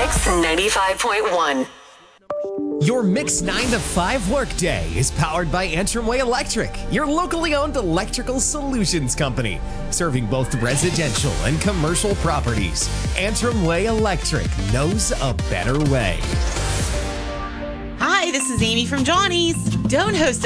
Mix 95.1. Your Mix 9 to 5 workday is powered by Antrim Way Electric, your locally owned electrical solutions company, serving both residential and commercial properties. Antrim Way Electric knows a better way. Hi, this is Amy from Johnny's. Don't host